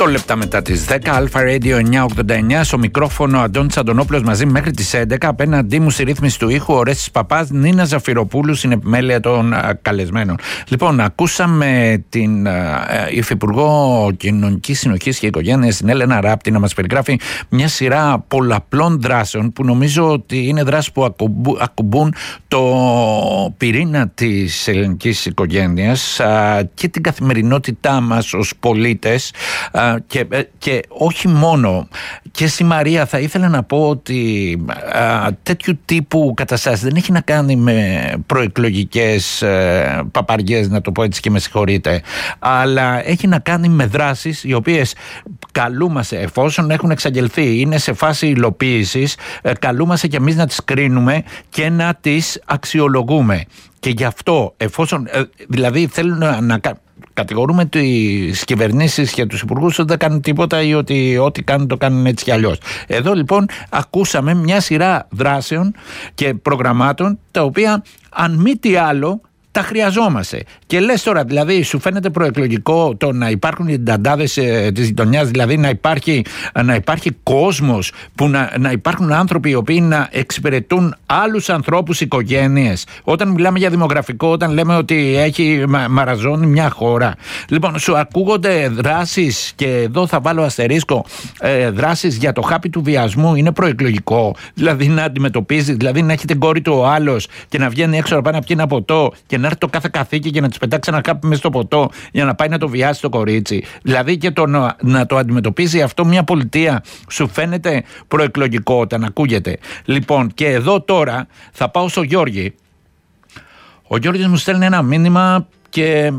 8 λεπτά μετά τις 10, Αλφα Radio 989, στο μικρόφωνο Αντώνης Αντωνόπουλος μαζί μέχρι τις 11. Απέναντί μου στη ρύθμιση του ήχου ο Ρέστης Παπάς, Νίνα Ζαφυροπούλου στην επιμέλεια των καλεσμένων. Λοιπόν, ακούσαμε την Υφυπουργό Κοινωνικής Συνοχής και Οικογένειας, την Έλενα Ράπτη, να μας περιγράφει μια σειρά πολλαπλών δράσεων που νομίζω ότι είναι δράσεις που ακουμπούν το πυρήνα της ελληνικής οικογένειας και την καθημερινότητά μας ως πολίτες. Και όχι μόνο. Και στη Μαρία θα ήθελα να πω ότι τέτοιου τύπου καταστάσεις δεν έχει να κάνει με προεκλογικές παπαριές, να το πω έτσι και με συγχωρείτε, αλλά έχει να κάνει με δράσεις οι οποίες καλούμαστε, εφόσον έχουν εξαγγελθεί, είναι σε φάση υλοποίησης, καλούμαστε και εμείς να τις κρίνουμε και να τις αξιολογούμε. Και γι' αυτό, εφόσον δηλαδή θέλουν να κατηγορούμε τις κυβερνήσεις και τους υπουργούς ότι δεν κάνουν τίποτα ή ότι ό,τι κάνουν το κάνουν έτσι κι αλλιώς. Εδώ λοιπόν ακούσαμε μια σειρά δράσεων και προγραμμάτων τα οποία αν μη τι άλλο τα χρειαζόμαστε. Και λες τώρα, δηλαδή, σου φαίνεται προεκλογικό το να υπάρχουν οι νταντάδες της γειτονιάς, δηλαδή να υπάρχει κόσμος, που να υπάρχουν άνθρωποι οι οποίοι να εξυπηρετούν άλλους ανθρώπους, οικογένειες. Όταν μιλάμε για δημογραφικό, όταν λέμε ότι έχει μαραζώνει μια χώρα. Λοιπόν, σου ακούγονται δράσεις, και εδώ θα βάλω αστερίσκο, δράσεις για το χάπι του βιασμού. Είναι προεκλογικό, δηλαδή να αντιμετωπίζει, δηλαδή να έχει την κόρη του ο άλλος και να βγαίνει έξω να πάει να πιει ένα ποτό και να έρθει το κάθε καθήκη και να της πετάξει ένα χάπι μέσα στο ποτό για να πάει να το βιάσει το κορίτσι. Δηλαδή και να το αντιμετωπίζει αυτό μια πολιτεία, σου φαίνεται προεκλογικό όταν ακούγεται? Λοιπόν, και εδώ τώρα θα πάω στο Γιώργη. Ο Γιώργης μου στέλνει ένα μήνυμα και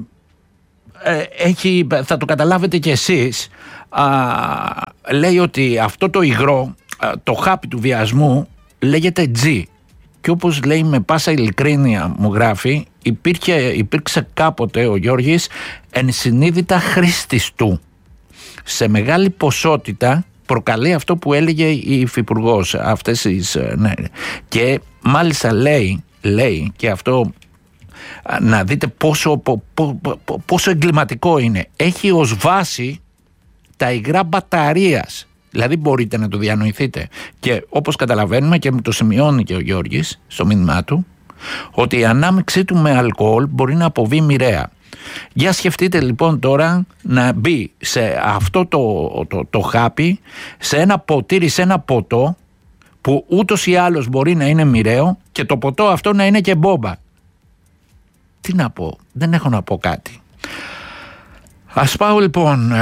θα το καταλάβετε κι εσείς. Λέει ότι αυτό το υγρό, το χάπι του βιασμού, λέγεται G. Και όπως λέει με πάσα ειλικρίνεια, μου γράφει, υπήρξε κάποτε ο Γιώργης ενσυνείδητα χρήστης του. Σε μεγάλη ποσότητα προκαλεί αυτό που έλεγε η Υφυπουργός. Ναι. Και μάλιστα λέει και αυτό, να δείτε πόσο εγκληματικό είναι. Έχει ως βάση τα υγρά μπαταρίας. Δηλαδή μπορείτε να το διανοηθείτε. Και όπως καταλαβαίνουμε, και μου το σημειώνει και ο Γιώργης στο μήνυμά του, ότι η ανάμειξή του με αλκοόλ μπορεί να αποβεί μοιραία. Για σκεφτείτε λοιπόν τώρα να μπει σε αυτό το χάπι, σε ένα ποτήρι, σε ένα ποτό που ούτως ή άλλως μπορεί να είναι μοιραίο, και το ποτό αυτό να είναι και μπόμπα. Τι να πω, δεν έχω να πω κάτι. Ας πάω λοιπόν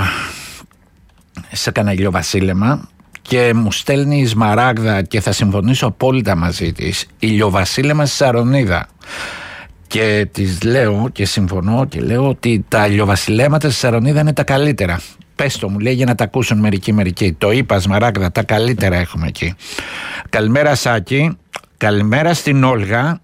σε κανένα ηλιοβασίλεμα, και μου στέλνει η Σμαράγδα, και θα συμφωνήσω απόλυτα μαζί της, ηλιοβασίλεμα στη Σαρονίδα. Και της λέω και συμφωνώ και λέω ότι τα ηλιοβασιλέματα στη Σαρονίδα είναι τα καλύτερα. Πες το, μου λέει, για να τα ακούσουν μερικοί. Το είπα, Σμαράγδα, τα καλύτερα έχουμε εκεί. Καλημέρα Σάκη, καλημέρα στην Όλγα.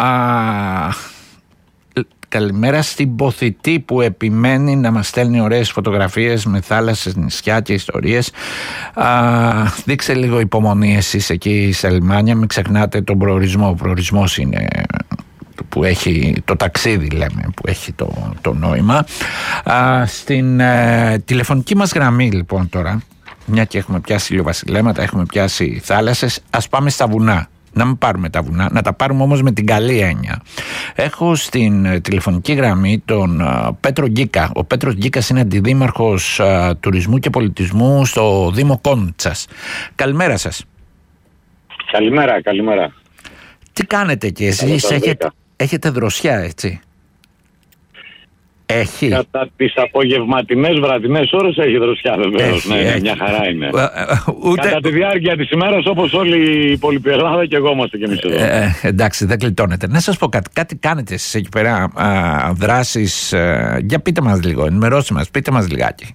Καλημέρα στην Ποθητή που επιμένει να μας στέλνει ωραίες φωτογραφίες με θάλασσες, νησιά και ιστορίες. Δείξε λίγο υπομονή εσείς εκεί σε Λιμάνια, μην ξεχνάτε τον προορισμό. Ο προορισμός είναι που έχει το ταξίδι, λέμε, που έχει το νόημα. Στην τηλεφωνική μας γραμμή λοιπόν τώρα, μια και έχουμε πιάσει ηλιοβασιλέματα, έχουμε πιάσει θάλασσες, ας πάμε στα βουνά. Να μην πάρουμε τα βουνά, να τα πάρουμε όμως με την καλή έννοια. Έχω στην τηλεφωνική γραμμή τον Πέτρο Γκίκα. Ο Πέτρος Γκίκας είναι αντιδήμαρχος τουρισμού και πολιτισμού στο Δήμο Κόντσας. Καλημέρα σας. Καλημέρα. Τι κάνετε εκεί εσείς? Έχετε δροσιά, έτσι? Έχει. Κατά τις απογευματινές, βραδινές ώρες έχει δροσιά, βεβαίως. Ναι, μια χαρά είναι. Κατά τη διάρκεια της ημέρας, όπως όλη η υπόλοιπη Ελλάδα, και εγώ είμαστε κι εμείς εδώ. Εντάξει, δεν κλειτώνετε. Να σας πω κάτι κάνετε εσείς εκεί πέρα, δράσεις? Για πείτε μας λίγο, ενημερώστε μας, πείτε μας λιγάκι.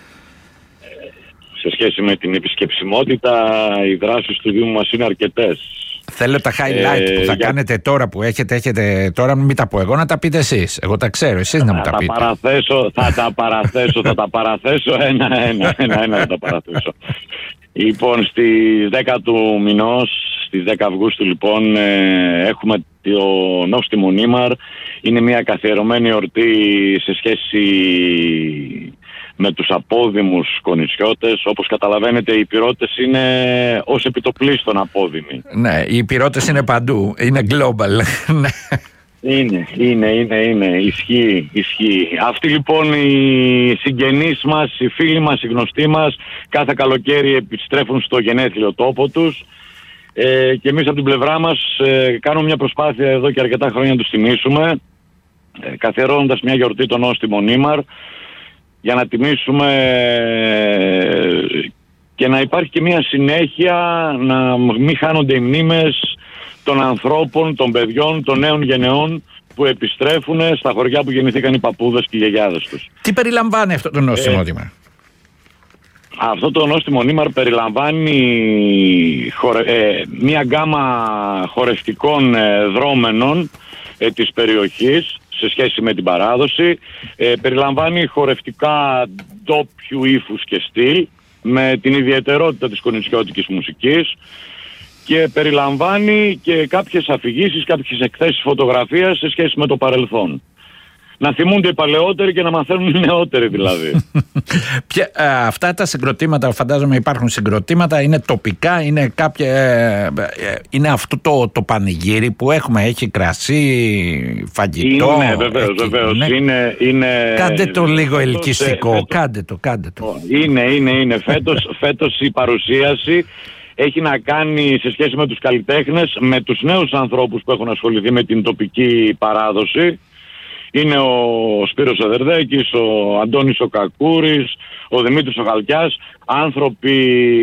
Σε σχέση με την επισκεψιμότητα, οι δράσεις του Δήμου μας είναι αρκετές. Θέλω τα highlight που θα κάνετε τώρα, που έχετε τώρα, μην τα πω εγώ, να τα πείτε εσείς. Εγώ τα ξέρω, εσείς να μου τα πείτε. Θα τα παραθέσω ένα θα τα παραθέσω. Λοιπόν, στις 10 του μηνός, στις 10 Αυγούστου λοιπόν, έχουμε το Νόστιμο Νίμαρ. Είναι μια καθιερωμένη εορτή σε σχέση με τους απόδημους κονησιώτες. Όπως καταλαβαίνετε, οι Ηπειρώτες είναι ως επιτοπλίστων απόδημοι. Ναι, οι Ηπειρώτες είναι παντού, είναι global. Είναι, ισχύει. Αυτοί λοιπόν οι συγγενείς μας, οι φίλοι μας, οι γνωστοί μας, κάθε καλοκαίρι επιστρέφουν στο γενέθλιο τόπο τους, και εμείς από την πλευρά μας κάνουμε μια προσπάθεια εδώ και αρκετά χρόνια να τους τιμήσουμε, καθιερώνοντας μια γιορτή τον Νόστιμο Νήμαρ, για να τιμήσουμε και να υπάρχει και μια συνέχεια, να μην χάνονται οι μνήμες των ανθρώπων, των παιδιών, των νέων γενεών που επιστρέφουν στα χωριά που γεννηθήκαν οι παππούδες και οι γιαγιάδες τους. Τι περιλαμβάνει αυτό το νόστιμο νήμαρ? Αυτό το νόστιμο νήμαρ περιλαμβάνει μια γκάμα χορευτικών δρόμενων της περιοχής σε σχέση με την παράδοση. Περιλαμβάνει χορευτικά ντόπιου ύφους και στυλ με την ιδιαιτερότητα της κονησιώτικης μουσικής, και περιλαμβάνει και κάποιες αφηγήσεις, κάποιες εκθέσεις φωτογραφίας σε σχέση με το παρελθόν. Να θυμούνται οι παλαιότεροι και να μαθαίνουν οι νεότεροι δηλαδή. Αυτά τα συγκροτήματα, φαντάζομαι υπάρχουν συγκροτήματα, είναι τοπικά, είναι είναι αυτό το πανηγύρι που έχουμε, έχει κρασί, φαγητό. Είναι βεβαίως. Είναι, κάντε το λίγο ελκυστικό, κάντε το. Είναι. Φέτος η παρουσίαση έχει να κάνει σε σχέση με τους καλλιτέχνες, με τους νέους ανθρώπους που έχουν ασχοληθεί με την τοπική παράδοση. Είναι ο Σπύρος Οδερδέκης, ο Αντώνης ο Κακούρης, ο Δημήτρης ο Χαλκιάς, άνθρωποι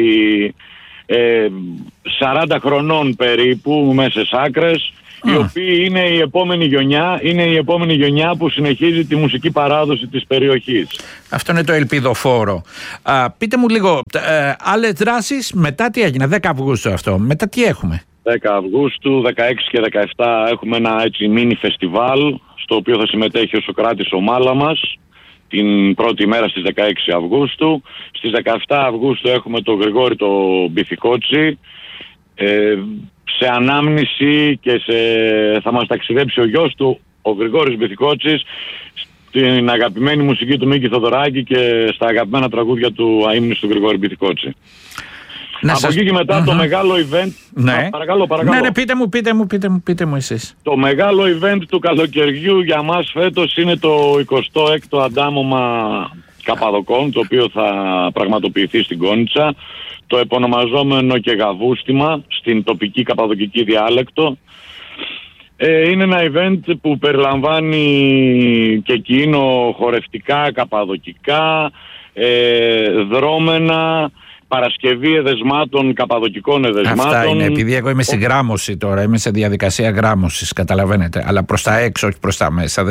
40 χρονών περίπου, μέσες άκρες, οι οποίοι είναι η επόμενη γενιά που συνεχίζει τη μουσική παράδοση της περιοχής. Αυτό είναι το ελπιδοφόρο. Πείτε μου λίγο, άλλες δράσεις μετά τι έγινε? 10 Αυγούστου αυτό, μετά τι έχουμε? 10 Αυγούστου, 16 και 17 έχουμε ένα έτσι μίνι φεστιβάλ, στο οποίο θα συμμετέχει ο Σοκράτης ο Μάλαμας την πρώτη μέρα στις 16 Αυγούστου. Στις 17 Αυγούστου έχουμε τον Γρηγόρη το Μπιθικότσι, σε ανάμνηση, και θα μας ταξιδέψει ο γιος του, ο Γρηγόρης Μπιθικότσης, στην αγαπημένη μουσική του Μίκη Θοδωράκη και στα αγαπημένα τραγούδια του αείμνης του Γρηγόρη Μπιθικότση. Από εκεί και μετά το μεγάλο event. Ναι. Παρακαλώ. Ναι, πείτε μου εσείς. Το μεγάλο event του καλοκαιριού για μας φέτος είναι το 26ο αντάμωμα Καπαδοκών, το οποίο θα πραγματοποιηθεί στην Κόνιτσα, το επωνομαζόμενο και γαβούστημα στην τοπική καπαδοκική διάλεκτο. Είναι ένα event που περιλαμβάνει και εκείνο χορευτικά, καπαδοκικά, δρόμενα, παρασκευή εδεσμάτων, καπαδοκικών εδεσμάτων. Αυτά είναι, επειδή εγώ είμαι στη γράμμωση τώρα, είμαι σε διαδικασία γράμμωσης, καταλαβαίνετε, αλλά προς τα έξω, όχι προς τα μέσα.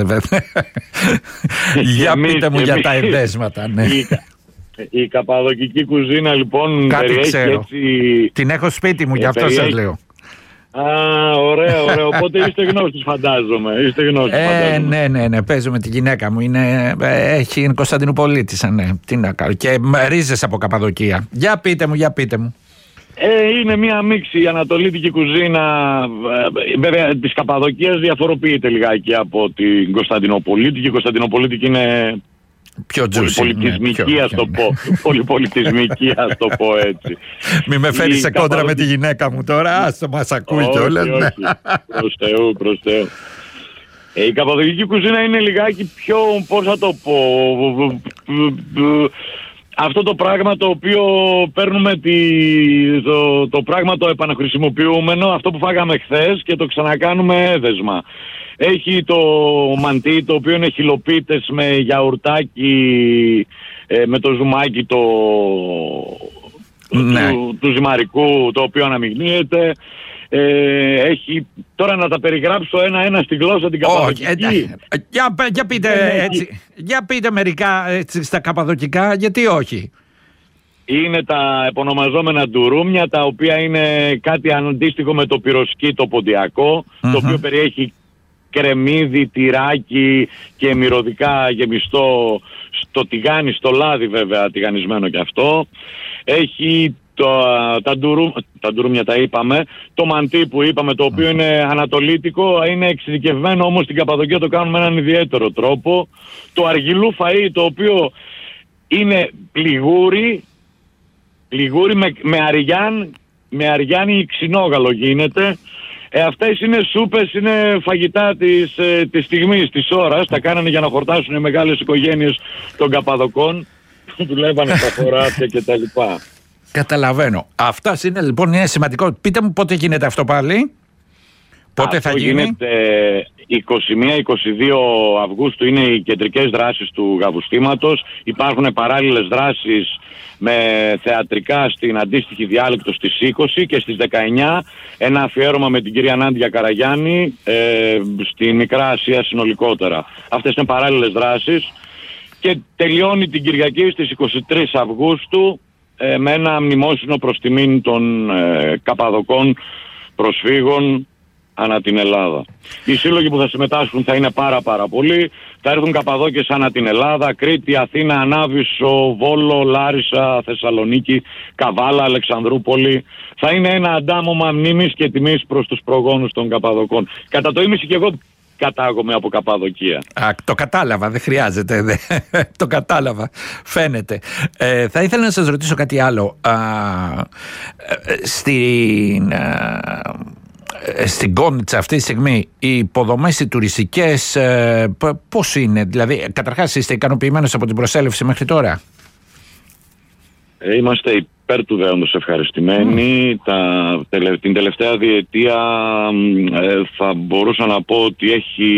Για πείτε μου για τα εδέσματα, ναι. Η καπαδοκική κουζίνα λοιπόν κάτι περιέχει ξέρω. Έτσι... Την έχω σπίτι μου, γι' αυτό σας λέω. Ωραία. Οπότε είστε γνώστης φαντάζομαι. Ναι, παίζω με τη γυναίκα μου. Είναι Κωνσταντινουπολίτισσα, ναι. Τι να κάνω. Και ρίζες από Καπαδοκία. Για πείτε μου. Είναι μια μίξη. Η ανατολίτικη κουζίνα βέβαια της Καπαδοκίας διαφοροποιείται λιγάκι από την Κωνσταντινοπολίτικη. Η Κωνσταντινοπολίτικη είναι πιο πολυπολιτισμική, ας το πω. Πολυπολιτισμική, ας το πω έτσι. Μη με φέρεις σε κόντρα με τη γυναίκα μου τώρα. Άστο, μας ακούει κιόλας. Όχι. Προς Θεού. Η καπαδοκική κουζίνα είναι λιγάκι πιο, πώς θα το πω, αυτό το πράγμα το οποίο παίρνουμε το πράγμα το επαναχρησιμοποιούμενο, αυτό που φάγαμε χθες και το ξανακάνουμε έδεσμα. Έχει το μαντί, το οποίο είναι χυλοπίτες με γιαουρτάκι, με το ζουμάκι του ζυμαρικού, το οποίο αναμειγνύεται. Έχει τώρα να τα περιγράψω ένα-ένα στη γλώσσα την καπαδοκική. Για πείτε έτσι. Για πείτε μερικά έτσι στα καπαδοκικά, γιατί όχι. Είναι τα επωνομαζόμενα ντουρούμια, τα οποία είναι κάτι αντίστοιχο με το πυροσκή το ποντιακό, το οποίο περιέχει κρεμμύδι, τυράκι και μυρωδικά γεμιστό στο τηγάνι, στο λάδι βέβαια, τηγανισμένο κι αυτό. Έχει τα ντουρούμια τα είπαμε, το μαντί που είπαμε, το οποίο είναι ανατολίτικο, είναι εξειδικευμένο όμως στην Καπαδοκία, το κάνουμε με έναν ιδιαίτερο τρόπο. Το αργυλού φαΐ, το οποίο είναι πληγούρι με αριάνι ξινόγαλο γίνεται. Αυτές είναι σούπες, είναι φαγητά της στιγμής, της ώρας. Τα κάνανε για να χορτάσουν οι μεγάλες οικογένειες των Καπαδοκών που δουλεύανε στα χωράφια κτλ. Καταλαβαίνω. Αυτά είναι λοιπόν, είναι σημαντικό. Πείτε μου πότε γίνεται αυτό πάλι. Πότε αυτό θα γίνει? Γίνεται 21-22 Αυγούστου, είναι οι κεντρικές δράσεις του Γαβουστήματος. Υπάρχουν παράλληλες δράσεις με θεατρικά στην αντίστοιχη διάλεκτο στις 20 και στις 19 ένα αφιέρωμα με την κυρία Νάντια Καραγιάννη στη Μικρά Ασία συνολικότερα. Αυτές είναι παράλληλες δράσεις και τελειώνει την Κυριακή στις 23 Αυγούστου με ένα μνημόσυνο προς τιμήν των Καπαδοκών προσφύγων ανά την Ελλάδα. Οι σύλλογοι που θα συμμετάσχουν θα είναι πάρα πολλοί. Θα έρθουν Καπαδόκες ανά την Ελλάδα, Κρήτη, Αθήνα, Ανάβησο, Βόλο, Λάρισα, Θεσσαλονίκη, Καβάλα, Αλεξανδρούπολη. Θα είναι ένα αντάμωμα μνήμης και τιμής προς τους προγόνους των Καπαδοκών. Κατά το ίμιση και εγώ κατάγομαι από Καπαδοκία. Το κατάλαβα, δεν χρειάζεται. Το κατάλαβα, φαίνεται. Θα ήθελα να σας ρωτήσω κάτι άλλο. Στην Κόνιτσα αυτή τη στιγμή οι υποδομές οι τουριστικές πώς είναι? Δηλαδή, καταρχάς είστε ικανοποιημένος από την προσέλευση μέχρι τώρα? Είμαστε υπέρ του δέοντος ευχαριστημένοι. Την τελευταία διετία θα μπορούσα να πω ότι έχει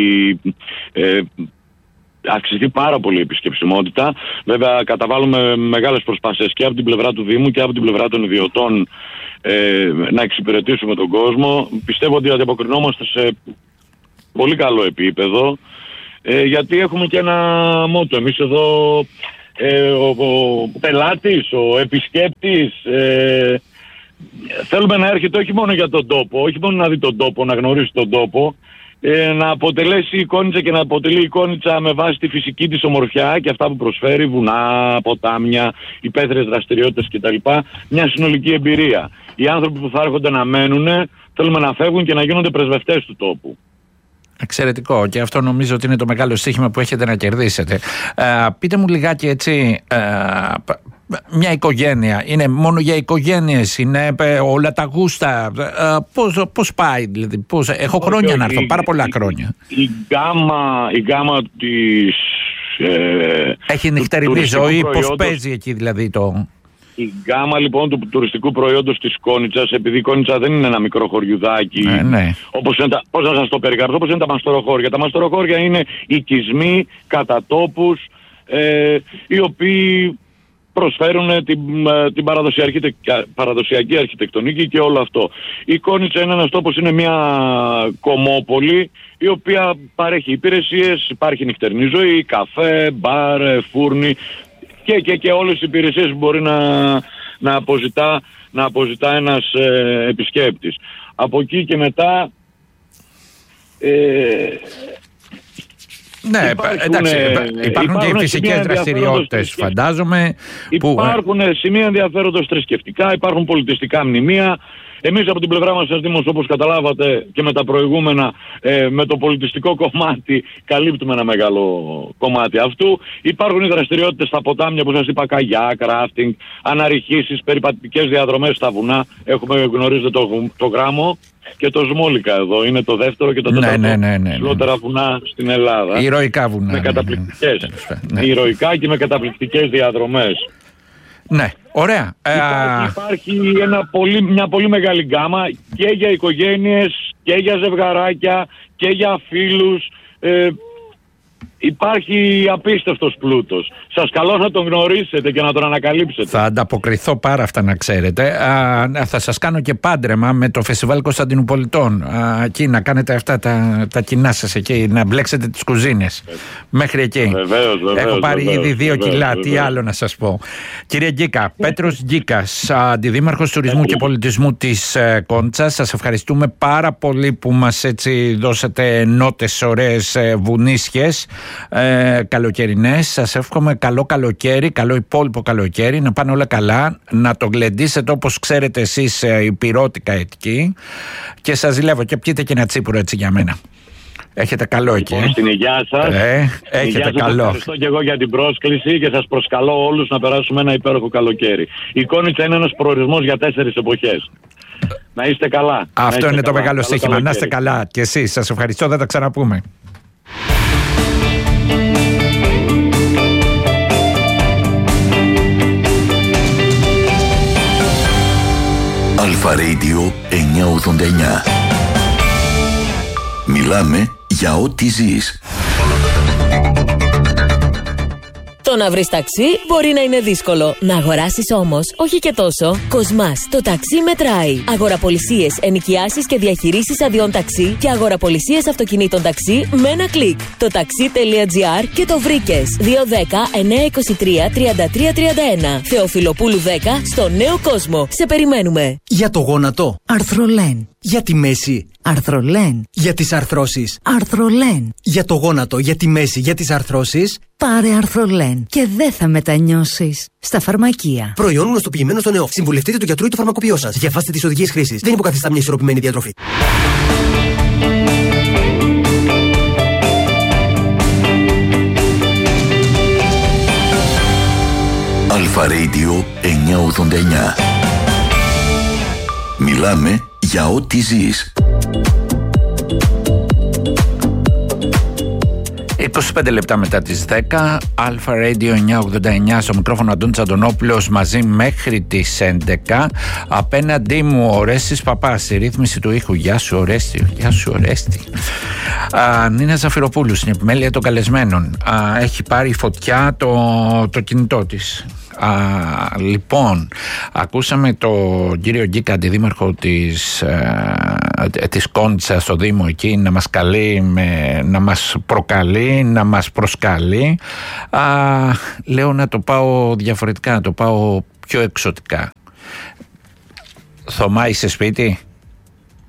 αυξηθεί πάρα πολύ η επισκεψιμότητα. Βέβαια καταβάλουμε μεγάλες προσπάθειες και από την πλευρά του Δήμου και από την πλευρά των ιδιωτών να εξυπηρετήσουμε τον κόσμο. Πιστεύω ότι ανταποκρινόμαστε σε πολύ καλό επίπεδο, γιατί έχουμε και ένα μότο. Εμείς εδώ ο πελάτης, ο επισκέπτης θέλουμε να έρχεται όχι μόνο για τον τόπο, όχι μόνο να δει τον τόπο, να γνωρίσει τον τόπο, να αποτελέσει η Κόνιτσα και να αποτελεί η Κόνιτσα με βάση τη φυσική της ομορφιά και αυτά που προσφέρει, βουνά, ποτάμια, υπαίθριες δραστηριότητες κτλ. Μια συνολική εμπειρία. Οι άνθρωποι που θα έρχονται να μένουν θέλουμε να φεύγουν και να γίνονται πρεσβευτές του τόπου. Εξαιρετικό, και αυτό νομίζω ότι είναι το μεγάλο στοίχημα που έχετε να κερδίσετε. Πείτε μου λιγάκι έτσι, μια οικογένεια, είναι μόνο για οικογένειες, είναι όλα τα γούστα, πώς πάει δηλαδή, έχω χρόνια να έρθω, πάρα πολλά χρόνια. Η γκάμα της έχει νυχτερινή ζωή, πώς παίζει εκεί δηλαδή το... Η γκάμα λοιπόν του τουριστικού προϊόντος της Κόνιτσας, επειδή η Κόνιτσα δεν είναι ένα μικρό χωριουδάκι, ναι. όπως είναι πώς να σας το περιγράψω, όπως είναι τα μαστοροχώρια. Τα μαστοροχώρια είναι οικισμοί κατά τόπους, οι οποίοι προσφέρουν την παραδοσιακή αρχιτεκτονική και όλο αυτό. Η Κόνιτσα είναι ένας τόπος, είναι μια κομμόπολη η οποία παρέχει υπηρεσίες, υπάρχει νυχτερινή ζωή, καφέ, μπαρ, φούρνη και όλες τις υπηρεσίες που μπορεί να αποζητά ένας επισκέπτης. Από εκεί και μετά ναι, υπάρχουν και φυσικές δραστηριότητες, φαντάζομαι. Υπάρχουν σημεία ενδιαφέροντος θρησκευτικά, υπάρχουν πολιτιστικά μνημεία. Εμείς από την πλευρά μας ως Δήμος, όπως καταλάβατε και με τα προηγούμενα, με το πολιτιστικό κομμάτι καλύπτουμε ένα μεγάλο κομμάτι αυτού. Υπάρχουν οι δραστηριότητες στα ποτάμια που σας είπα, καγιά, κράφτινγκ, αναρριχήσεις, περιπατητικές διαδρομές στα βουνά. Γνωρίζετε το Γράμμο και το Σμόλικα εδώ. Είναι το δεύτερο και το τέταρτο ψηλότερα βουνά στην Ελλάδα. Ηρωικά βουνά. Με καταπληκτικές. Ηρωικά και με καταπληκτικές διαδρομές. Ναι, ωραία. Υπάρχει μια πολύ μεγάλη γκάμα και για οικογένειες και για ζευγαράκια και για φίλους. Υπάρχει απίστευτος πλούτος. Σας καλώ να τον γνωρίσετε και να τον ανακαλύψετε. Θα ανταποκριθώ πάρα αυτά, να ξέρετε. Θα σας κάνω και πάντρεμα με το Φεστιβάλ Κωνσταντινουπολιτών. Εκεί να κάνετε αυτά τα κοινά σας εκεί, να μπλέξετε τις κουζίνες. Μέχρι εκεί. Βεβαίως, έχω πάρει ήδη 2 κιλά. Τι άλλο να σας πω. Κύριε Γκίκα, Πέτρος Γκίκας, αντιδήμαρχος τουρισμού και πολιτισμού της Κόνιτσας. Σας ευχαριστούμε πάρα πολύ που μας έτσι δώσατε νότες ωραίες βουνίσιες. Καλοκαιρινές. Σας εύχομαι καλό καλοκαίρι, καλό υπόλοιπο καλοκαίρι, να πάνε όλα καλά, να το γλεντήσετε όπως ξέρετε εσείς υπηρώτικα εκεί, και σας ζηλεύω και πιείτε και ένα τσίπουρο έτσι για μένα. Έχετε καλό εκεί. Λοιπόν, στην υγεία σας. Έχετε καλό. Ευχαριστώ και εγώ για την πρόσκληση και σας προσκαλώ όλους να περάσουμε ένα υπέροχο καλοκαίρι. Η Κόνιτσα είναι ένας προορισμός για 4 εποχές. Να είστε καλά. Αυτό είναι το μεγάλο στοίχημα. στοίχημα. Να είστε καλά και εσείς. Σας ευχαριστώ. Δεν τα ξαναπούμε. Αλφα Radio 989. Μιλάμε για ό,τι ζεις. Το να βρεις ταξί μπορεί να είναι δύσκολο. Να αγοράσεις όμως, όχι και τόσο. Κοσμάς, το ταξί μετράει. Αγοραπολισίες, ενοικιάσεις και διαχειρήσεις αδειών ταξί και αγοραπολισίες αυτοκινήτων ταξί με ένα κλικ. Το taxi.gr και το βρήκες. 210-923-3331. Θεοφιλοπούλου 10 στο Νέο Κόσμο. Σε περιμένουμε. Για το γόνατο, Αρθρολέν. Για τη μέση, Αρθρολέν. Για τις αρθρώσεις, Αρθρολέν. Για το γόνατο, για τη μέση, για τις αρθρώσεις, πάρε Αρθρολέν και δεν θα μετανιώσεις. Στα φαρμακεία. Προϊόν γνωστοποιημένο στο ΝΕΟ. Συμβουλευτείτε του γιατρού ή του φαρμακοποιό σας. Διαβάστε τις οδηγίες χρήσης. Δεν υποκαθιστά μια ισορροπημένη διατροφή. Αλφα Radio 989. Μιλάμε για ό,τι ζεις. 25 λεπτά μετά τις 10, Αλφα Radio 989, στο μικρόφωνο Αντώνης Αντωνόπουλος, μαζί μέχρι τις 11. Απέναντί μου ο Ορέστης Παπάς, η ρύθμιση του ήχου. Γεια σου Ορέστη, γεια σου Ορέστη. Νίνα Ζαφυροπούλου, στην επιμέλεια των καλεσμένων. Έχει πάρει φωτιά το κινητό της. Λοιπόν, ακούσαμε τον κύριο Γκίκα, αντιδήμαρχο της Κόντσα στο Δήμο εκεί, να μας καλεί, να μας προκαλεί, να μας προσκαλεί. Λέω να το πάω διαφορετικά, να το πάω πιο εξωτικά. Θωμά, είσαι σπίτι?